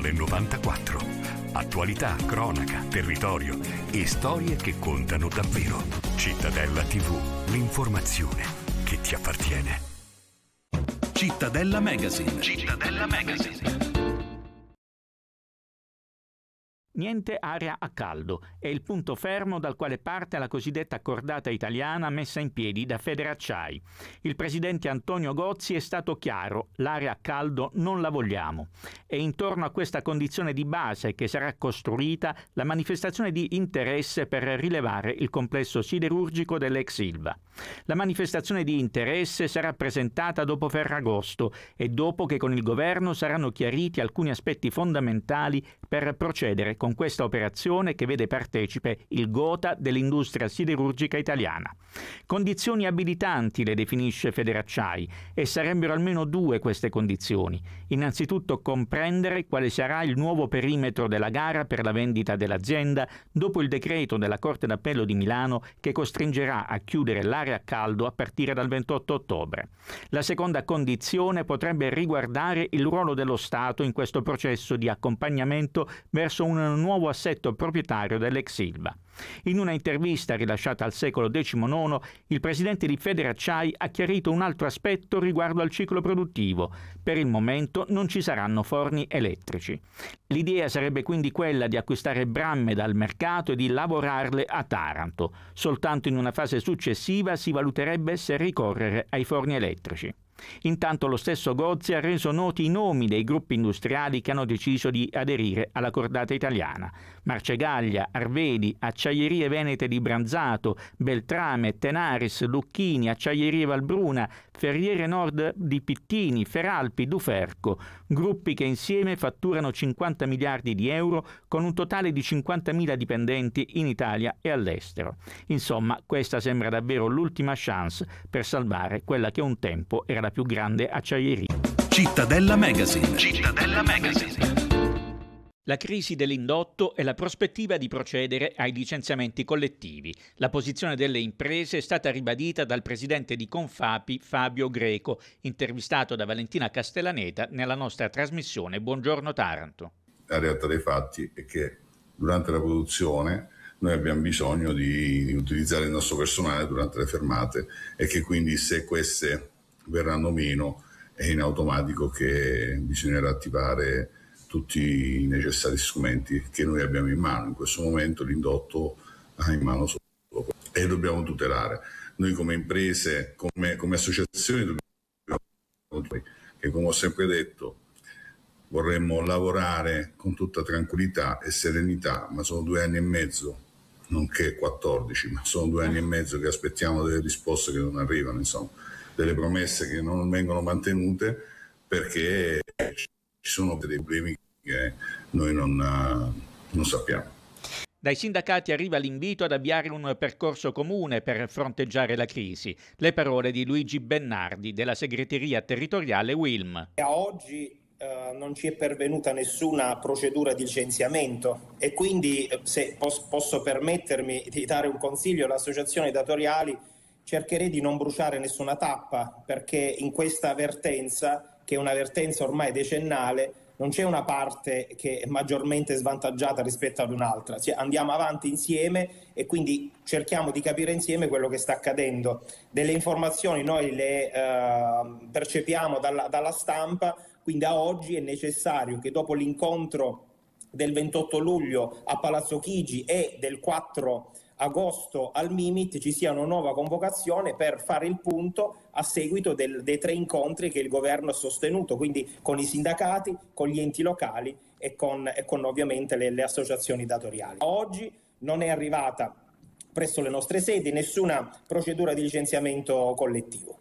Canale 94. Attualità, cronaca, territorio e storie che contano davvero. Cittadella TV, l'informazione che ti appartiene. Cittadella Magazine. Cittadella Magazine. Niente area a caldo è il punto fermo dal quale parte la cosiddetta cordata italiana messa in piedi da Federacciai. Il presidente Antonio Gozzi è stato chiaro: l'area a caldo non la vogliamo. È intorno a questa condizione di base che sarà costruita la manifestazione di interesse per rilevare il complesso siderurgico dell'ex Ilva. La manifestazione di interesse sarà presentata dopo Ferragosto e dopo che con il governo saranno chiariti alcuni aspetti fondamentali per procedere con questa operazione che vede partecipe il gotha dell'industria siderurgica italiana. Condizioni abilitanti le definisce Federacciai e sarebbero almeno due queste condizioni. Innanzitutto comprendere quale sarà il nuovo perimetro della gara per la vendita dell'azienda dopo il decreto della Corte d'Appello di Milano che costringerà a chiudere l'area a caldo a partire dal 28 ottobre. La seconda condizione potrebbe riguardare il ruolo dello Stato in questo processo di accompagnamento verso un nuovo assetto proprietario dell'ex Ilva. In una intervista rilasciata al Secolo XIX, il presidente di Federacciai ha chiarito un altro aspetto riguardo al ciclo produttivo. Per il momento non ci saranno forni elettrici. L'idea sarebbe quindi quella di acquistare bramme dal mercato e di lavorarle a Taranto. Soltanto in una fase successiva si valuterebbe se ricorrere ai forni elettrici. Intanto lo stesso Gozzi ha reso noti i nomi dei gruppi industriali che hanno deciso di aderire alla cordata italiana: Marcegaglia, Arvedi, Acciaierie Venete di Branzato, Beltrame, Tenaris, Lucchini, Acciaierie Valbruna, Ferriere Nord di Pittini, Feralpi, Duferco, gruppi che insieme fatturano 50 miliardi di euro con un totale di 50.000 dipendenti in Italia e all'estero. Insomma, questa sembra davvero l'ultima chance per salvare quella che un tempo era la più grande acciaieria. Cittadella Magazine. Cittadella Magazine. La crisi dell'indotto e la prospettiva di procedere ai licenziamenti collettivi. La posizione delle imprese è stata ribadita dal presidente di Confapi, Fabio Greco, intervistato da Valentina Castellaneta nella nostra trasmissione Buongiorno Taranto. La realtà dei fatti è che durante la produzione noi abbiamo bisogno di utilizzare il nostro personale durante le fermate e che quindi se queste verranno meno è in automatico che bisognerà attivare tutti i necessari strumenti che noi abbiamo in mano. In questo momento l'indotto ha in mano solo e dobbiamo tutelare. Noi come imprese, come associazioni, che come ho sempre detto vorremmo lavorare con tutta tranquillità e serenità, ma sono 2 anni e mezzo, nonché 14, ma sono 2 anni e mezzo che aspettiamo delle risposte che non arrivano, insomma, delle promesse che non vengono mantenute perché ci sono dei problemi che noi non sappiamo. Dai sindacati arriva l'invito ad avviare un percorso comune per fronteggiare la crisi. Le parole di Luigi Bennardi della segreteria territoriale UILM. A oggi non ci è pervenuta nessuna procedura di licenziamento e quindi, se posso permettermi di dare un consiglio alle associazioni datoriali, cercherei di non bruciare nessuna tappa, perché in questa vertenza, che è una vertenza ormai decennale, non c'è una parte che è maggiormente svantaggiata rispetto ad un'altra. Andiamo avanti insieme e quindi cerchiamo di capire insieme quello che sta accadendo. Delle informazioni noi le percepiamo dalla stampa, quindi a oggi è necessario che dopo l'incontro del 28 luglio a Palazzo Chigi e del 4 agosto al Mimit ci sia una nuova convocazione per fare il punto a seguito dei 3 incontri che il governo ha sostenuto, quindi con i sindacati, con gli enti locali e con ovviamente le associazioni datoriali. Oggi non è arrivata presso le nostre sedi nessuna procedura di licenziamento collettivo.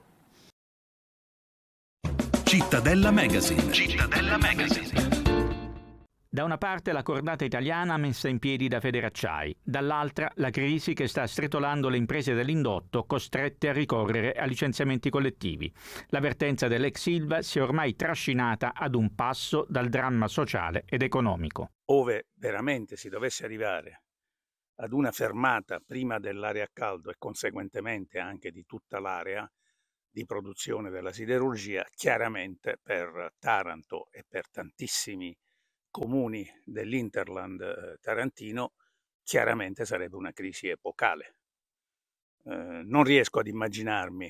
Cittadella Magazine. Cittadella Magazine. Da una parte la cordata italiana messa in piedi da Federacciai, dall'altra la crisi che sta stritolando le imprese dell'indotto costrette a ricorrere a licenziamenti collettivi. La vertenza dell'ex Ilva si è ormai trascinata ad un passo dal dramma sociale ed economico. Ove veramente si dovesse arrivare ad una fermata prima dell'area a caldo e conseguentemente anche di tutta l'area di produzione della siderurgia, chiaramente per Taranto e per tantissimi comuni dell'Interland tarantino, chiaramente sarebbe una crisi epocale. Non riesco ad immaginarmi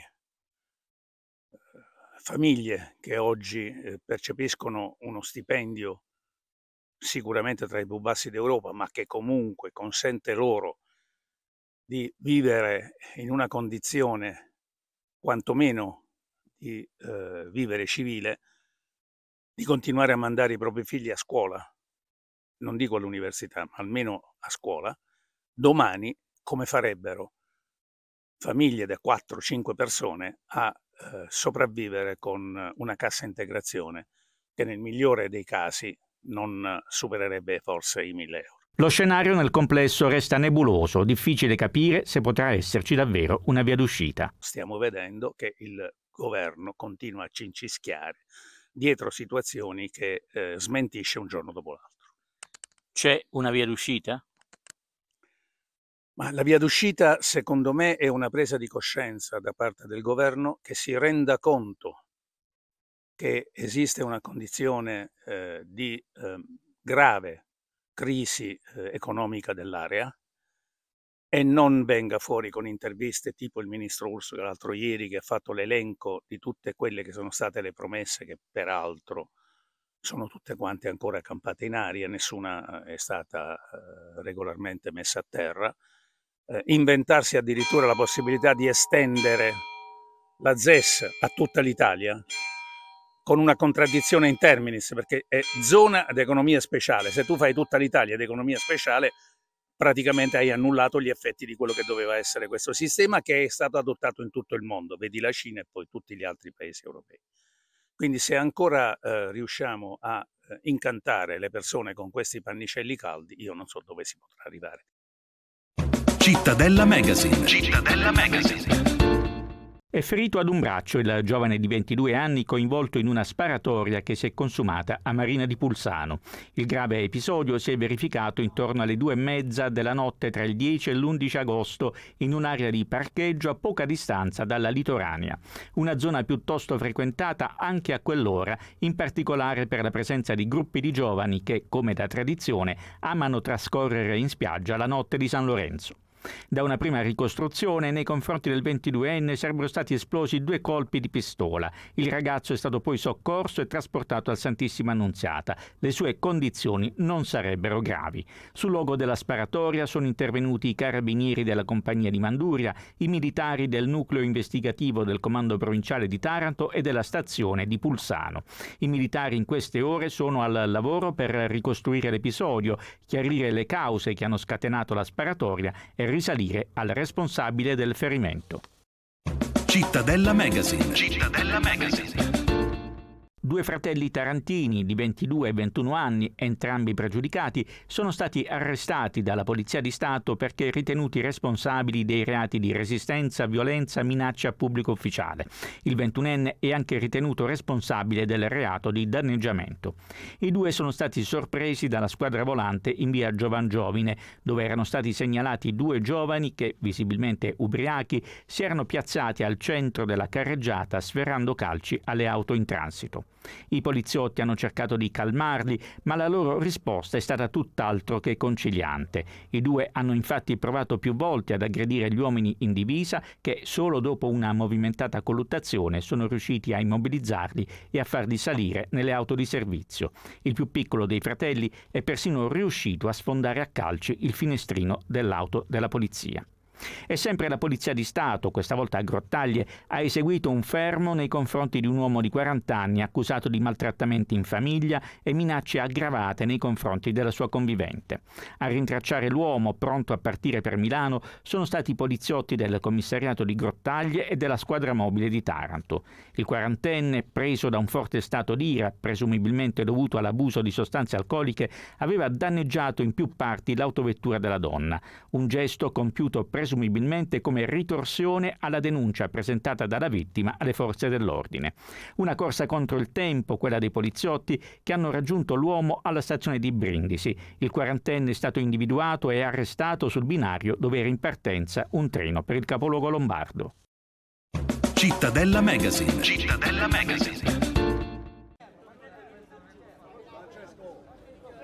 famiglie che oggi percepiscono uno stipendio sicuramente tra i più bassi d'Europa, ma che comunque consente loro di vivere in una condizione quantomeno di vivere civile, di continuare a mandare i propri figli a scuola, non dico all'università, ma almeno a scuola, domani come farebbero famiglie da 4-5 persone a sopravvivere con una cassa integrazione che nel migliore dei casi non supererebbe forse i 1.000 euro. Lo scenario nel complesso resta nebuloso, difficile capire se potrà esserci davvero una via d'uscita. Stiamo vedendo che il governo continua a cincischiare dietro situazioni che smentisce un giorno dopo l'altro. C'è una via d'uscita? Ma la via d'uscita, secondo me, è una presa di coscienza da parte del governo che si renda conto che esiste una condizione di grave crisi economica dell'area e non venga fuori con interviste tipo il ministro Urso l'altro ieri, che ha fatto l'elenco di tutte quelle che sono state le promesse, che peraltro sono tutte quante ancora campate in aria, nessuna è stata regolarmente messa a terra. Inventarsi addirittura la possibilità di estendere la ZES a tutta l'Italia, con una contraddizione in terminis, perché è zona ad economia speciale. Se tu fai tutta l'Italia ad economia speciale, praticamente hai annullato gli effetti di quello che doveva essere questo sistema, che è stato adottato in tutto il mondo, vedi la Cina e poi tutti gli altri paesi europei. Quindi se ancora riusciamo a incantare le persone con questi pannicelli caldi, io non so dove si potrà arrivare. Cittadella Magazine. Cittadella Magazine. È ferito ad un braccio il giovane di 22 anni coinvolto in una sparatoria che si è consumata a Marina di Pulsano. Il grave episodio si è verificato intorno alle 2:30 della notte tra il 10 e l'11 agosto in un'area di parcheggio a poca distanza dalla litoranea. Una zona piuttosto frequentata anche a quell'ora, in particolare per la presenza di gruppi di giovani che, come da tradizione, amano trascorrere in spiaggia la notte di San Lorenzo. Da una prima ricostruzione, nei confronti del 22enne sarebbero stati esplosi 2 colpi di pistola. Il ragazzo è stato poi soccorso e trasportato al Santissima Annunziata. Le sue condizioni non sarebbero gravi. Sul luogo della sparatoria sono intervenuti i carabinieri della compagnia di Manduria, i militari del nucleo investigativo del Comando Provinciale di Taranto e della stazione di Pulsano. I militari in queste ore sono al lavoro per ricostruire l'episodio, chiarire le cause che hanno scatenato la sparatoria e risalire al responsabile del ferimento. Cittadella Magazine. Cittadella Magazine. 2 fratelli tarantini di 22 e 21 anni, entrambi pregiudicati, sono stati arrestati dalla Polizia di Stato perché ritenuti responsabili dei reati di resistenza, violenza, minaccia a pubblico ufficiale. Il 21enne è anche ritenuto responsabile del reato di danneggiamento. I 2 sono stati sorpresi dalla squadra volante in via Giovangiovine, dove erano stati segnalati 2 giovani che, visibilmente ubriachi, si erano piazzati al centro della carreggiata sferrando calci alle auto in transito. I poliziotti hanno cercato di calmarli, ma la loro risposta è stata tutt'altro che conciliante. I 2 hanno infatti provato più volte ad aggredire gli uomini in divisa che, solo dopo una movimentata colluttazione, sono riusciti a immobilizzarli e a farli salire nelle auto di servizio. Il più piccolo dei fratelli è persino riuscito a sfondare a calci il finestrino dell'auto della polizia. E sempre la Polizia di Stato, questa volta a Grottaglie, ha eseguito un fermo nei confronti di un uomo di 40 anni accusato di maltrattamenti in famiglia e minacce aggravate nei confronti della sua convivente. A rintracciare l'uomo, pronto a partire per Milano, sono stati i poliziotti del commissariato di Grottaglie e della squadra mobile di Taranto. Il 40enne, preso da un forte stato di ira, presumibilmente dovuto all'abuso di sostanze alcoliche, aveva danneggiato in più parti l'autovettura della donna, un gesto compiuto presumibilmente come ritorsione alla denuncia presentata dalla vittima alle forze dell'ordine. Una corsa contro il tempo, quella dei poliziotti, che hanno raggiunto l'uomo alla stazione di Brindisi. Il 40enne è stato individuato e arrestato sul binario dove era in partenza un treno per il capoluogo lombardo. Cittadella Magazine. Cittadella Magazine.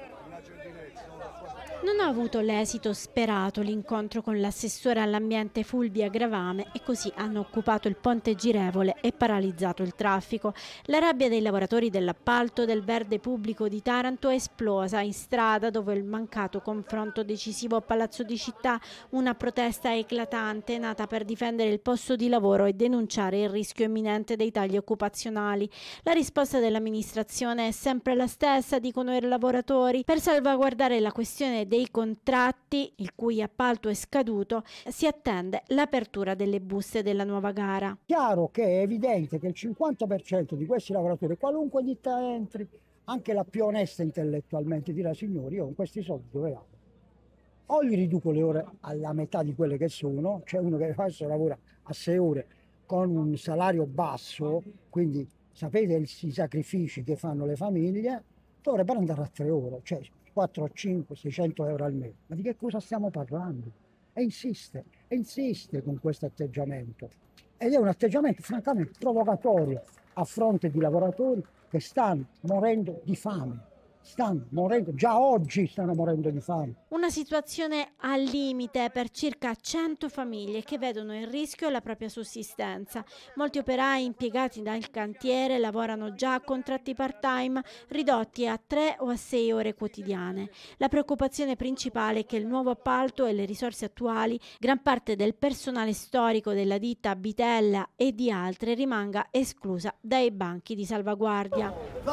Non ha avuto l'esito sperato l'incontro con l'assessore all'ambiente Fulvia Gravame e così hanno occupato il ponte girevole e paralizzato il traffico. La rabbia dei lavoratori dell'appalto del verde pubblico di Taranto è esplosa in strada dopo il mancato confronto decisivo a Palazzo di Città, una protesta eclatante nata per difendere il posto di lavoro e denunciare il rischio imminente dei tagli occupazionali. La risposta dell'amministrazione è sempre la stessa, dicono i lavoratori. Per salvaguardare la questione dei contratti, il cui appalto è scaduto, si attende l'apertura delle buste della nuova gara. Chiaro che è evidente che il 50% di questi lavoratori, qualunque ditta entri, anche la più onesta intellettualmente, dirà: signori, io con questi soldi dove vado? O gli riduco le ore alla metà di quelle che sono, c'è uno che adesso lavora a 6 ore con un salario basso, quindi sapete i sacrifici che fanno le famiglie, dovrebbero andare a 3 ore, cioè 4, 5, 600 euro al mese. Ma di che cosa stiamo parlando? E insiste con questo atteggiamento. Ed è un atteggiamento francamente provocatorio a fronte di lavoratori che stanno morendo di fame. Già oggi stanno morendo di fame. Una situazione al limite per circa 100 famiglie che vedono in rischio la propria sussistenza. Molti operai impiegati dal cantiere lavorano già a contratti part-time ridotti a 3 o a 6 ore quotidiane. La preoccupazione principale è che il nuovo appalto e le risorse attuali, gran parte del personale storico della ditta Bitella e di altre, rimanga esclusa dai banchi di salvaguardia.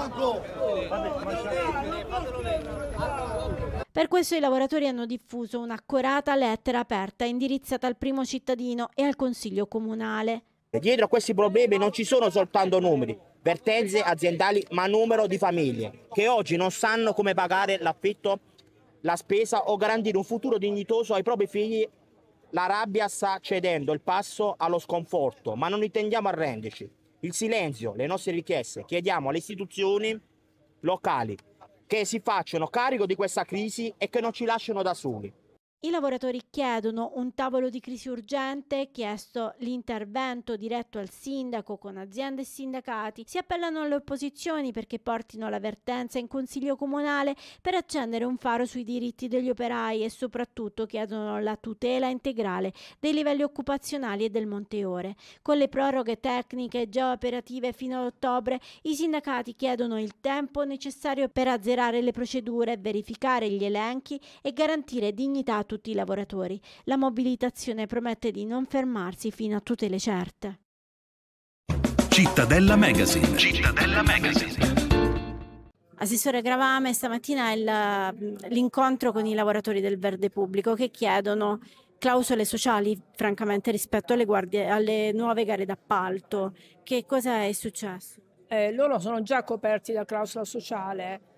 Per questo i lavoratori hanno diffuso un'accorata lettera aperta indirizzata al primo cittadino e al Consiglio Comunale. Dietro a questi problemi non ci sono soltanto numeri, vertenze aziendali, ma numero di famiglie che oggi non sanno come pagare l'affitto, la spesa o garantire un futuro dignitoso ai propri figli. La rabbia sta cedendo il passo allo sconforto, ma non intendiamo arrenderci. Il silenzio, le nostre richieste, chiediamo alle istituzioni locali che si facciano carico di questa crisi e che non ci lasciano da soli. I lavoratori chiedono un tavolo di crisi urgente, chiesto l'intervento diretto al sindaco con aziende e sindacati. Si appellano alle opposizioni perché portino la vertenza in Consiglio Comunale per accendere un faro sui diritti degli operai e soprattutto chiedono la tutela integrale dei livelli occupazionali e del monteore. Con le proroghe tecniche già operative fino ad ottobre, i sindacati chiedono il tempo necessario per azzerare le procedure, verificare gli elenchi e garantire dignità a tutti i lavoratori. La mobilitazione promette di non fermarsi fino a tutele certe. Cittadella Magazine. Cittadella Magazine. Assessore Gravame, stamattina è l'incontro con i lavoratori del verde pubblico che chiedono clausole sociali, francamente, rispetto alle nuove gare d'appalto. Che cosa è successo? Loro sono già coperti da clausola sociale.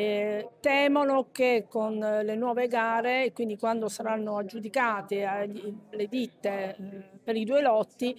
Temono che con le nuove gare, quindi quando saranno aggiudicate le ditte per i 2 lotti,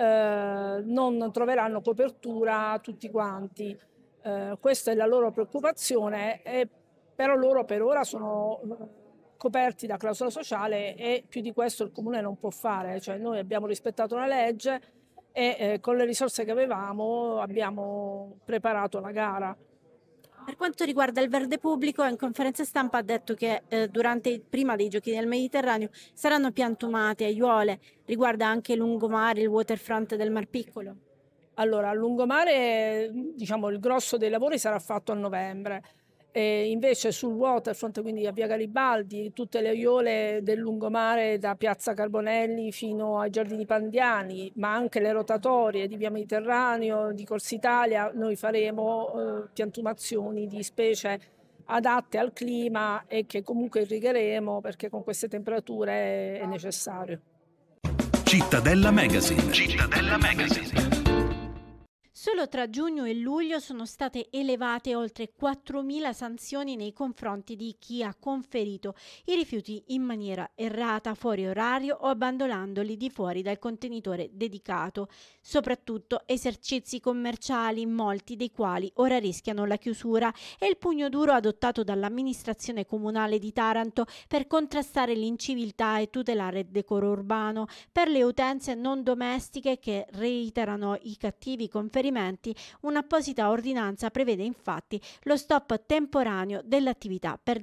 non troveranno copertura tutti quanti. Questa è la loro preoccupazione, però loro per ora sono coperti da clausola sociale e più di questo il Comune non può fare. Cioè, noi abbiamo rispettato la legge e con le risorse che avevamo abbiamo preparato la gara. Per quanto riguarda il verde pubblico, in conferenza stampa ha detto che prima dei Giochi del Mediterraneo saranno piantumate aiuole. Riguarda anche lungomare, il waterfront del Mar Piccolo? Allora, a lungomare, diciamo, il grosso dei lavori sarà fatto a novembre. E invece sul waterfront, quindi a Via Garibaldi, tutte le aiuole del lungomare da Piazza Carbonelli fino ai Giardini Pandiani, ma anche le rotatorie di Via Mediterraneo, di Corsa Italia, noi faremo piantumazioni di specie adatte al clima e che comunque irrigheremo perché con queste temperature è necessario. Cittadella Magazine. Cittadella Magazine. Solo tra giugno e luglio sono state elevate oltre 4.000 sanzioni nei confronti di chi ha conferito i rifiuti in maniera errata, fuori orario o abbandonandoli di fuori dal contenitore dedicato, soprattutto esercizi commerciali, molti dei quali ora rischiano la chiusura, e il pugno duro adottato dall'amministrazione comunale di Taranto per contrastare l'inciviltà e tutelare il decoro urbano per le utenze non domestiche che reiterano i cattivi conferimenti. Un'apposita ordinanza prevede infatti lo stop temporaneo dell'attività per